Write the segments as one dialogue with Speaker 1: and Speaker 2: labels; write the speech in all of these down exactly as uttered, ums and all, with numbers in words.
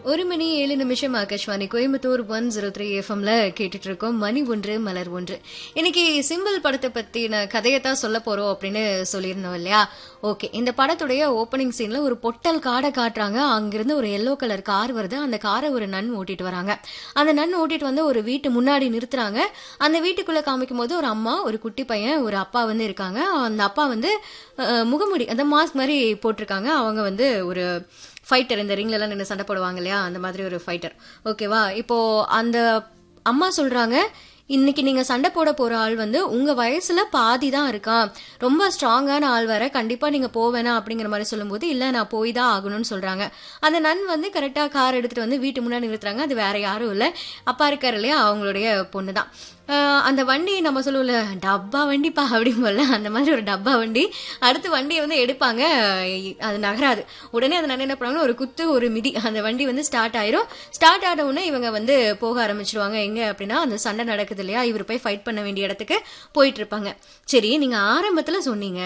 Speaker 1: ஒரு மணி ஏழு நிமிஷம் Akashvani Coimbatore one zero three எஃப்எம்ல கேட்டுட்டு இருக்கோம். மணி ஒன்று மலர் ஒன்று. இன்னைக்கு சிம்பிள் படத்தை பத்தின கதையத்தான் சொல்ல போறோம் அப்படின்னு சொல்லியிருந்தோம் இல்லையா? ஓகே, இந்த படத்துடைய ஓப்பனிங் சீன்ல ஒரு பொட்டல் காடை காட்டுறாங்க. அங்கிருந்து ஒரு எல்லோ கலர் கார் வருது. அந்த காரை ஒரு நன் ஓட்டிட்டு வராங்க. அந்த நன் ஓட்டிட்டு வந்து ஒரு வீட்டு முன்னாடி நிறுத்துறாங்க. அந்த வீட்டுக்குள்ள காமிக்கும் போது ஒரு அம்மா, ஒரு குட்டி பையன், ஒரு அப்பா வந்து இருக்காங்க. அந்த அப்பா வந்து முகமுடி அந்த மாஸ்க் மாதிரி போட்டிருக்காங்க. அவங்க வந்து ஒரு ஃபைட்டர், இந்த ரிங்ல எல்லாம் நின்று சண்டை போடுவாங்க இல்லையா, அந்த மாதிரி ஒரு ஃபைட்டர். ஓகேவா? இப்போ அந்த அம்மா சொல்றாங்க, இன்னைக்கு நீங்க சண்டை போட போற ஆள் வந்து உங்க வயசுல பாதி தான் இருக்கான், ரொம்ப ஸ்ட்ராங்கான ஆள் வேற, கண்டிப்பா நீங்க போவேனா அப்படிங்கிற மாதிரி சொல்லும்போது, இல்ல நான் போய் தான் ஆகணும்னு சொல்றாங்க. அந்த நன் வந்து கரெக்டா கார் எடுத்துட்டு வந்து வீட்டு முன்னாடி நிறுத்துறாங்க. அது வேற யாரும் இல்ல, அப்பா இருக்காரு இல்லையா, அவங்களுடைய பொண்ணுதான். அந்த வண்டி நம்ம சொல்லுவோம்ல, டப்பா வண்டிப்பா அப்படிம்போல, அந்த மாதிரி ஒரு டப்பா வண்டி. அடுத்து வண்டியை வந்து எடுப்பாங்க, அது நகராது. உடனே அதை நான் என்ன பண்ணுவாங்கன்னா, ஒரு குத்து ஒரு மிதி, அந்த வண்டி வந்து ஸ்டார்ட் ஆயிரும். ஸ்டார்ட் ஆன உடனே இவங்க வந்து போக ஆரம்பிச்சிருவாங்க. எங்க அப்படின்னா, அந்த சண்டை நடக்குது இல்லையா, இவர் போய் ஃபைட் பண்ண வேண்டிய இடத்துக்கு போயிட்டு இருப்பாங்க. சரி, நீங்க ஆரம்பத்துல சொன்னீங்க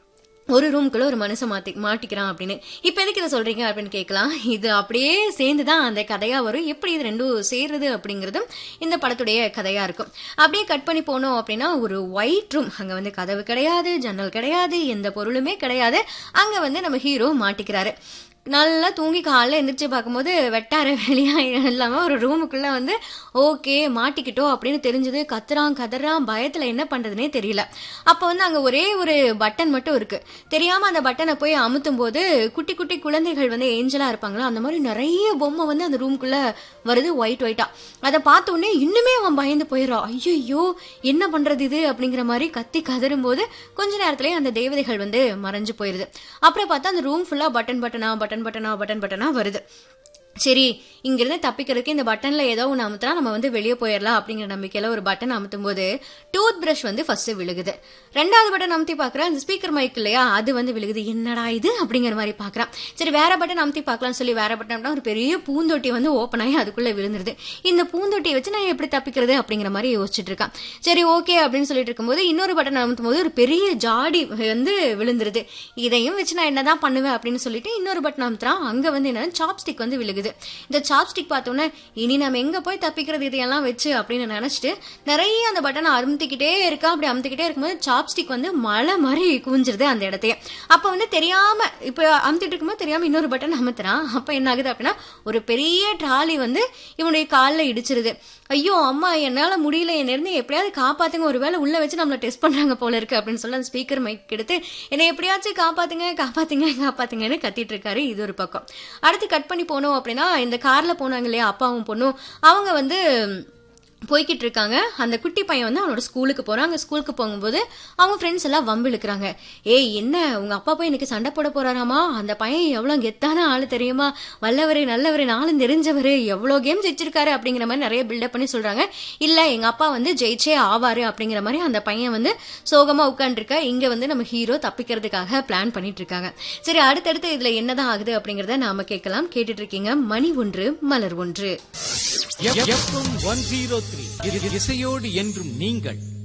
Speaker 1: ஒரு ரூம்குள்ள ஒரு மனுஷன் மாத்தி மாட்டிக்கிறான் அப்படின்னு, இப்ப எதுக்கு இதை சொல்றீங்க அப்படின்னு கேட்கலாம். இது அப்படியே சேர்ந்துதான் அந்த கதையா வரும். எப்படி இது ரெண்டும் சேர்றது அப்படிங்கறதும் இந்த படத்துடைய கதையா இருக்கும். அப்படியே கட் பண்ணி போனோம் அப்படின்னா, ஒரு ஒயிட் ரூம். அங்க வந்து கதவு கிடையாது, ஜன்னல் கிடையாது, எந்த பொருளுமே கிடையாது. அங்க வந்து நம்ம ஹீரோ மாட்டிக்கிறாரு. நல்லா தூங்கி காலைல எந்திரிச்சு பார்க்கும்போது வெட்டார வெளியா இல்லாம ஒரு ரூமுக்குள்ள வந்து ஓகே மாட்டிக்கிட்டோம் அப்படின்னு தெரிஞ்சது. கத்துறான் கதறான், பயத்துல என்ன பண்றதுனே தெரியல. அப்ப வந்து அங்க ஒரே ஒரு பட்டன் மட்டும் இருக்கு. தெரியாம அந்த பட்டனை போய் அமுத்தும் போது குட்டி குட்டி குழந்தைகள் வந்து ஏஞ்சலா இருப்பாங்களா, அந்த மாதிரி நிறைய பொம்மை வந்து அந்த ரூமுக்குள்ள வருது, ஒயிட் ஒயிட்டா. அதை பார்த்த உடனே இன்னுமே அவன் பயந்து போயிடுறான். ஐயோ என்ன பண்றது இது அப்படிங்கிற மாதிரி கத்தி கதறும் போது கொஞ்ச நேரத்திலேயே அந்த தேவதைகள் வந்து மறைஞ்சு போயிருது. அப்புறம் பார்த்தா அந்த ரூம் ஃபுல்லா பட்டன் பட்டனா பட்டன் பட்டனா பட்டன் பட்டனா வருது. சரி, இங்கிருந்து தப்பிக்கிறதுக்கு இந்த பட்டன்ல ஏதோ ஒன்று அமுத்தினா நம்ம வந்து வெளியே போயிடலாம் அப்படிங்கிற நம்பிக்கையில ஒரு பட்டன் அமுத்தும் போது டூத் பிரஷ் வந்து ஃபர்ஸ்ட் விழுகுது. ரெண்டாவது பட்டன் அமுத்தி பாக்குறேன், இந்த ஸ்பீக்கர் மைக் இல்லையா, அது வந்து விழுகுது. என்னடா இது அப்படிங்கிற மாதிரி பாக்குறான். சரி, வேற பட்டன் அமுத்தி பாக்கலாம்னு சொல்லி வேற பட்டன் ஒரு பெரிய பூந்தொட்டி வந்து ஓப்பன் ஆகி அதுக்குள்ள விழுந்துருது. இந்த பூந்தொட்டியை வச்சு நான் எப்படி தப்பிக்கிறது அப்படிங்கிற மாதிரி யோசிச்சுட்டு இருக்கான். சரி ஓகே அப்படின்னு சொல்லிட்டு இருக்கும்போது இன்னொரு பட்டன் அமுத்தும் போது ஒரு பெரிய ஜாடி வந்து விழுந்துருது. இதையும் வச்சு நான் என்னதான் பண்ணுவேன் அப்படின்னு சொல்லிட்டு இன்னொரு பட்டன் அமுத்துறான். அங்க வந்து என்ன, சாப்ஸ்டிக் வந்து விழுகுது. இந்த சாப்ஸ்டிக் பார்த்தோன்னே இனி நம்ம எங்க போய் தப்பிக்கிறது இதையெல்லாம் வச்சு அப்படின்னு நினைச்சிட்டு நிறைய அந்த பட்டனை அமுத்திக்கிட்டே இருக்கா. அப்படி அமுத்திக்கிட்டே இருக்கும்போது சாப்ஸ்டிக் வந்து மழை மாதிரி குவிஞ்சிருது அந்த இடத்தையே. அப்ப வந்து தெரியாம இப்ப அமுத்திட்டு இருக்கும்போது தெரியாம இன்னொரு பட்டன் அமுத்துறான். அப்ப என்ன ஆகுது அப்படின்னா, ஒரு பெரிய ட்ராலி வந்து இவனுடைய காலில் இடிச்சிருது. ஐயோ அம்மா என்னால முடியல, என்ன இருந்து எப்படியாவது காப்பாத்துங்க, ஒருவேளை உள்ள வச்சு நம்மள டெஸ்ட் பண்றாங்க போல இருக்கு அப்படின்னு சொல்லி அந்த ஸ்பீக்கர் மைக் எடுத்து என்னை எப்படியாச்சும் காப்பாத்துங்க காப்பாத்துங்க காப்பாத்துங்கன்னு கத்திட்டு இருக்காரு. இது ஒரு பக்கம். அடுத்து கட் பண்ணி போனோம் அப்படின்னா, இந்த கார்ல போனாங்க இல்லையா அப்பாவும் பொண்ணும், அவங்க வந்து போய்கிட்டு இருக்காங்க. அந்த குட்டி பையன் வந்து அவனோட ஸ்கூலுக்கு போறான். அங்க ஸ்கூலுக்கு போகும்போது அவங்க ஃப்ரெண்ட்ஸ் எல்லாம் வம்பு இழுக்கிறாங்க. ஏய் என்ன உங்க அப்பா போய் இன்னைக்கு சண்டை போட போறாராமா, அந்த பையன் எவ்வளவு கெத்தான ஆளு தெரியுமா, வல்லவரு நல்லவரு நாளும் தெரிஞ்சவரு, எவ்வளவு கேம் ஜெயிச்சிருக்காரு அப்படிங்கிற மாதிரி நிறைய பில்டப் பண்ணி சொல்றாங்க. இல்ல எங்க அப்பா வந்து ஜெயிச்சே ஆவாரு அப்படிங்கிற மாதிரி அந்த பையன் வந்து சோகமா உட்காந்துருக்க. இங்க வந்து நம்ம ஹீரோ தப்பிக்கிறதுக்காக பிளான் பண்ணிட்டு இருக்காங்க. சரி, அடுத்தடுத்து இதுல என்னதான் ஆகுது அப்படிங்கறத நாம கேட்கலாம். கேட்டுட்டு இருக்கீங்க மணி ஒன்று மலர் ஒன்று.
Speaker 2: இசையோடு என்றும் நீங்கள்.